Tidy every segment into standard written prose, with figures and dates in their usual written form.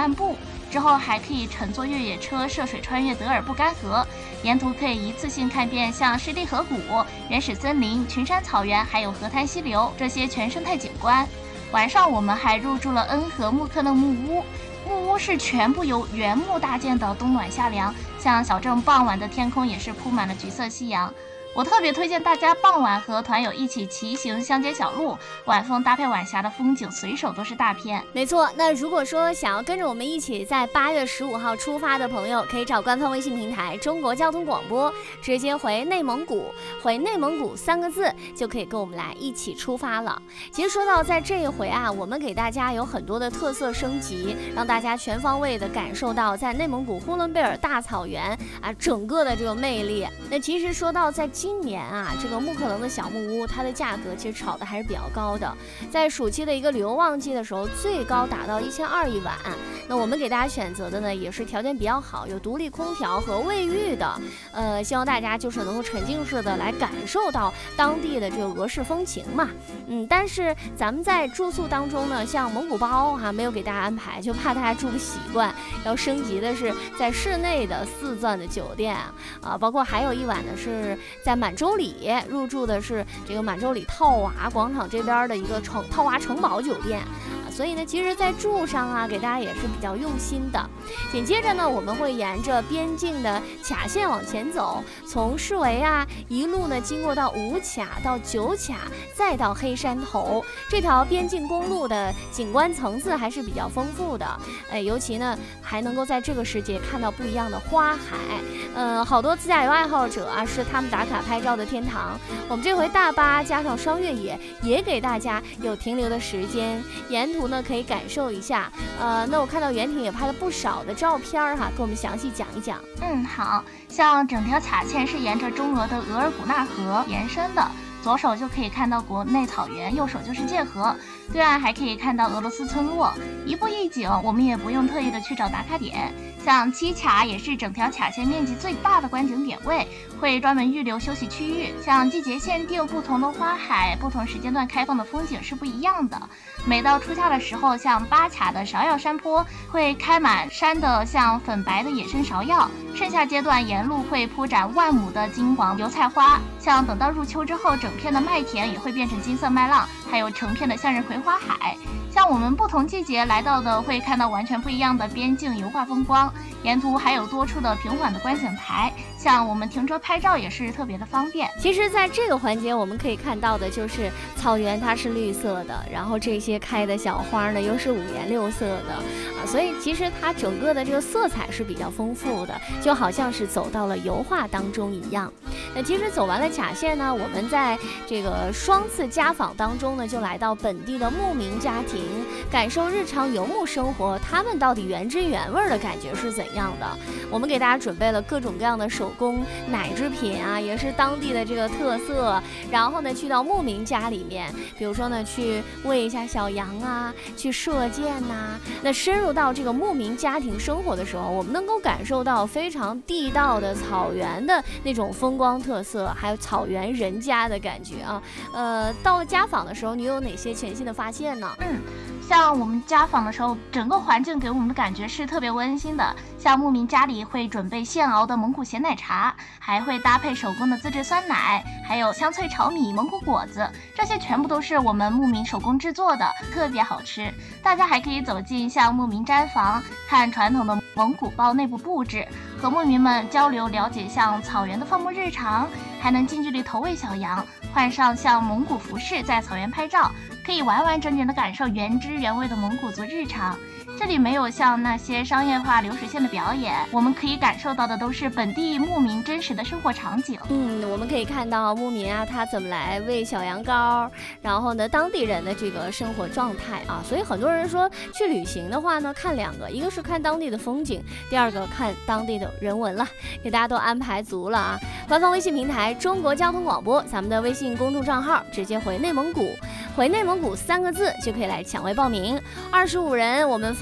漫步，之后还可以乘坐越野车涉水穿越德尔布干河，沿途可以一次性看遍像湿地河谷、原始森林、群山草原，还有河滩溪流这些全生态景观。晚上我们还入住了恩和木克勒木屋，木屋是全部由原木搭建的，冬暖夏凉，像小镇傍晚的天空也是铺满了橘色夕阳。我特别推荐大家傍晚和团友一起骑行乡间小路，晚风搭配晚霞的风景，随手都是大片。 没错，那如果说想要跟着我们一起在8月15号出发的朋友，可以找官方微信平台中国交通广播，直接回内蒙古3个字，就可以跟我们来一起出发了。其实说到在这一回啊，我们给大家有很多的特色升级，让大家全方位的感受到在内蒙古呼伦贝尔大草原啊整个的这个魅力。那其实说到在今年啊，这个木克楞的小木屋，它的价格其实炒的还是比较高的，在暑期的一个旅游旺季的时候，最高达到1200一晚。那我们给大家选择的呢，也是条件比较好，有独立空调和卫浴的，希望大家就是能够沉浸式的来感受到当地的这个俄式风情嘛。但是咱们在住宿当中呢，像蒙古包没有给大家安排，就怕大家住不习惯，要升级的是在室内的4钻的酒店啊，包括还有一晚呢是在满洲里入住的是这个满洲里套娃广场这边的一个套娃城堡酒店啊，所以呢，其实在住上啊，给大家也是比较用心的。紧接着呢，我们会沿着边境的卡线往前走，从市维啊一路呢经过到五卡到9卡，再到黑山头，这条边境公路的景观层次还是比较丰富的。尤其呢还能够在这个时节看到不一样的花海。好多自驾游爱好者啊，是他们打卡拍照的天堂。我们这回大巴加上双越野也给大家有停留的时间，沿途呢可以感受一下。那我看到袁婷也拍了不少的照片哈，跟我们详细讲一讲。 好，像整条卡线是沿着中俄的额尔古纳河延伸的，左手就可以看到国内草原，右手就是界河，对岸还可以看到俄罗斯村落，一步一景，我们也不用特意的去找打卡点。像七卡也是整条卡线面积最大的观景点位，会专门预留休息区域。像季节限定，不同的花海，不同时间段开放的风景是不一样的。每到初夏的时候，像8卡的芍药山坡会开满山的像粉白的野生芍药，盛夏阶段沿路会铺展万亩的金黄油菜花。像等到入秋之后，整片的麦田也会变成金色麦浪，还有成片的向日葵花海。像我们不同季节来到的，会看到完全不一样的边境油画风光，沿途还有多处的平缓的观景台，像我们停车拍照也是特别的方便。 其实在这个环节我们可以看到的就是草原它是绿色的，然后这些开的小花呢又是5颜6色的啊，所以其实它整个的这个色彩是比较丰富的，就好像是走到了油画当中一样。那其实走完了卡线呢，我们在这个双次家访当中呢，就来到本地的牧民家庭，感受日常游牧生活，他们到底原汁原味的感觉是怎样的。我们给大家准备了各种各样的手工奶制品啊，也是当地的这个特色。然后呢，去到牧民家里面，比如说呢，去喂一下小羊啊，去射箭呐。那深入到这个牧民家庭生活的时候，我们能够感受到非常地道的草原的那种风光特色，还有草原人家的感觉啊。到了家访的时候，你有哪些全新的发现呢？ 像我们家访的时候，整个环境给我们的感觉是特别温馨的。像牧民家里会准备现熬的蒙古咸奶茶，还会搭配手工的自制酸奶，还有香脆炒米、蒙古果子，这些全部都是我们牧民手工制作的，特别好吃。大家还可以走进像牧民毡房，看传统的蒙古包内部布置，和牧民们交流了解像草原的放牧日常，还能近距离投喂小羊，换上像蒙古服饰在草原拍照，可以完完整整的感受原汁原味的蒙古族日常。这里没有像那些商业化流水线的表演，我们可以感受到的都是本地牧民真实的生活场景。 我们可以看到牧民啊，他怎么来喂小羊羔，然后呢，当地人的这个生活状态啊，所以很多人说去旅行的话呢，看2个，一个是看当地的风景，第2个看当地的人文了，给大家都安排足了啊。官方微信平台中国交通广播，咱们的微信公众账号直接回内蒙古3个字就可以来抢位报名，25人，我们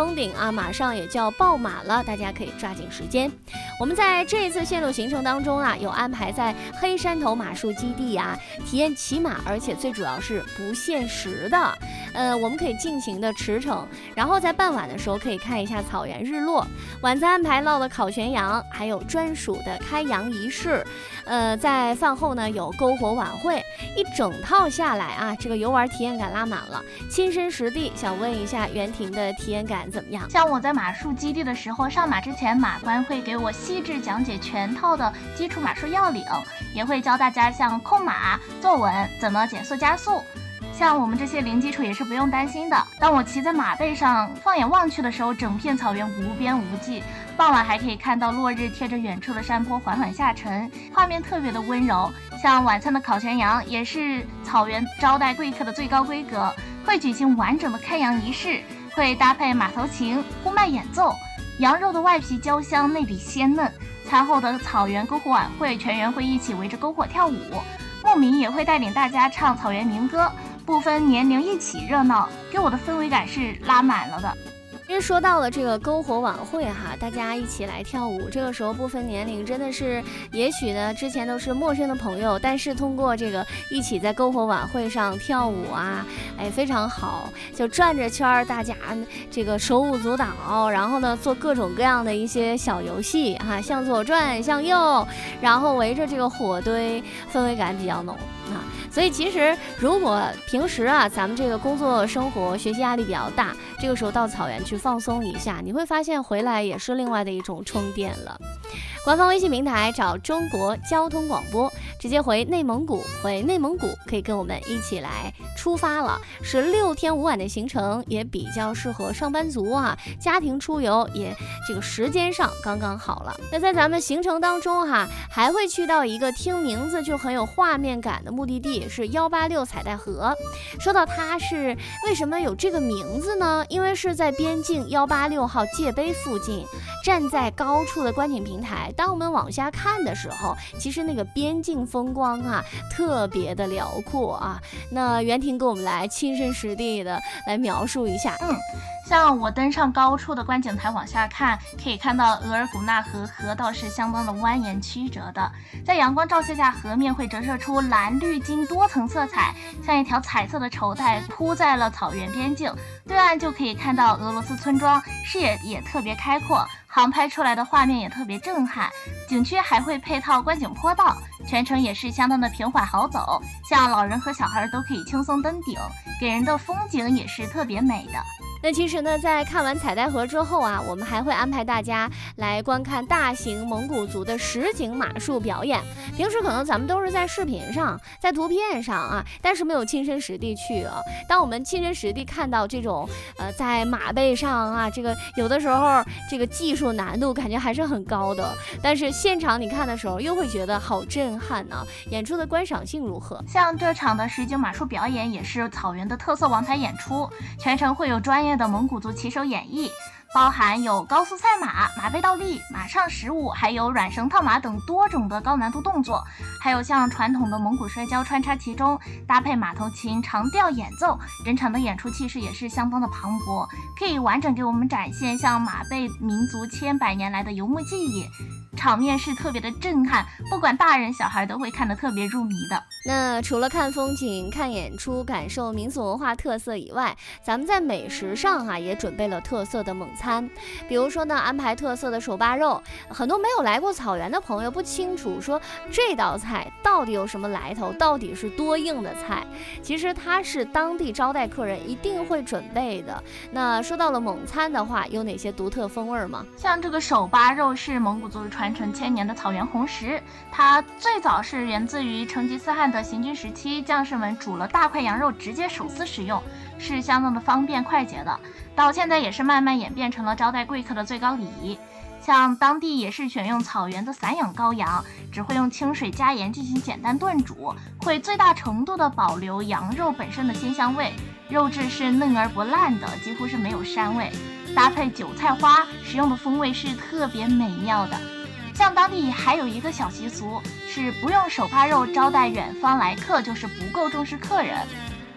封顶啊，马上也就要爆满了，大家可以抓紧时间。我们在这一次线路行程当中啊，有安排在黑山头马术基地啊体验骑马，而且最主要是不限时的。我们可以尽情的驰骋，然后在傍晚的时候可以看一下草原日落。晚餐安排到了烤全羊，还有专属的开羊仪式。在饭后呢有篝火晚会，一整套下来啊，这个游玩体验感拉满了，亲身实地。想问一下袁婷的体验感怎么样？ 像我在马术基地的时候，上马之前马官会给我细致讲解全套的基础马术要领，也会教大家像控马、坐稳、怎么减速加速。像我们这些零基础也是不用担心的。当我骑在马背上，放眼望去的时候，整片草原无边无际。傍晚还可以看到落日贴着远处的山坡缓缓下沉，画面特别的温柔。像晚餐的烤全羊也是草原招待贵客的最高规格，会举行完整的开羊仪式，会搭配马头琴、呼麦演奏，羊肉的外皮焦香，内里鲜嫩。餐后的草原篝火晚会，全员会一起围着篝火跳舞，牧民也会带领大家唱草原民歌，不分年龄一起热闹，给我的氛围感是拉满了的。 因为说到了这个篝火晚会哈，大家一起来跳舞，这个时候不分年龄，真的是也许呢之前都是陌生的朋友，但是通过这个一起在篝火晚会上跳舞啊，非常好，就转着圈，大家这个手舞足蹈，然后呢做各种各样的一些小游戏哈，向左转向右，然后围着这个火堆，氛围感比较浓啊。所以其实如果平时啊咱们这个工作生活学习压力比较大，这个时候到草原去放松一下，你会发现回来也是另外的一种充电了。官方微信平台找中国交通广播，直接回内蒙古，回内蒙古可以跟我们一起来出发了。是6天5晚的行程，也比较适合上班族啊，家庭出游也这个时间上刚刚好了。那在咱们行程当中哈，还会去到一个听名字就很有画面感的目的地，是186彩带河。说到它是为什么有这个名字呢？因为是在边境186号界碑附近，站在高处的观景平台，当我们往下看的时候，其实那个边境风光啊特别的辽阔啊。那袁婷给我们来亲身实地的来描述一下。 像我登上高处的观景台往下看，可以看到额尔古纳河河道是相当的蜿蜒曲折的，在阳光照射下，河面会折射出蓝绿金多层色彩，像一条彩色的绸带铺在了草原边境。对岸就可以看到俄罗斯村庄，视野也特别开阔，航拍出来的画面也特别震撼。景区还会配套观景坡道，全程也是相当的平缓好走，像老人和小孩都可以轻松登顶，给人的风景也是特别美的。 那其实呢，在看完彩带河之后啊，我们还会安排大家来观看大型蒙古族的实景马术表演。平时可能咱们都是在视频上，在图片上啊，但是没有亲身实地去啊。当我们亲身实地看到这种在马背上啊，这个有的时候这个技术难度感觉还是很高的，但是现场你看的时候又会觉得好震撼呢。演出的观赏性如何？ 像这场的实景马术表演也是草原的特色王牌演出，全程会有专业的蒙古族骑手演绎，包含有高速赛马、马背倒立、马上实舞，还有软绳套马等多种的高难度动作，还有像传统的蒙古摔跤穿插其中，搭配马头琴长调演奏，整场的演出气势也是相当的磅礴，可以完整给我们展现像马背民族千百年来的游牧技艺，场面是特别的震撼，不管大人小孩都会看得特别入迷的。 那除了看风景、看演出、感受民俗文化特色以外，咱们在美食上啊也准备了特色的猛餐。比如说呢，安排特色的手扒肉，很多没有来过草原的朋友不清楚说这道菜到底有什么来头，到底是多硬的菜。其实它是当地招待客人一定会准备的。那说到了猛餐的话，有哪些独特风味吗？ 像这个手扒肉是蒙古族传承千年的草原红食，它最早是源自于成吉思汗的行军时期，将士们煮了大块羊肉直接手撕食用，是相当的方便快捷的。到现在也是慢慢演变成了招待贵客的最高礼仪。像当地也是选用草原的散养羔羊，只会用清水加盐进行简单炖煮，会最大程度的保留羊肉本身的鲜香味，肉质是嫩而不烂的，几乎是没有膻味，搭配韭菜花，食用的风味是特别美妙的。像当地还有一个小习俗，是不用手扒肉招待远方来客，就是不够重视客人。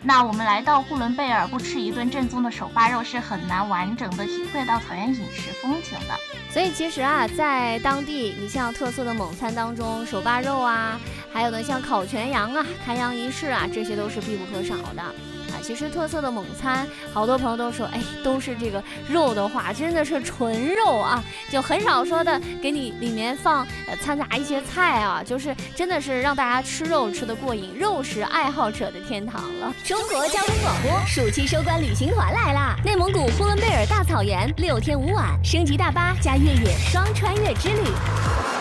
那我们来到呼伦贝尔，不吃一顿正宗的手扒肉是很难完整的体会到草原饮食风情的。 所以其实啊，在当地，你像特色的蒙餐当中，手扒肉啊，还有呢像烤全羊啊、开羊仪式啊，这些都是必不可少的。其实特色的蒙餐，好多朋友都说，都是这个肉的话，真的是纯肉啊，就很少说的给你里面掺杂一些菜啊，就是真的是让大家吃肉吃得过瘾，肉食爱好者的天堂了。 中国交通广播暑期收官旅行团来啦！内蒙古呼伦贝尔大草原6天5晚，升级大巴加越野双穿越之旅。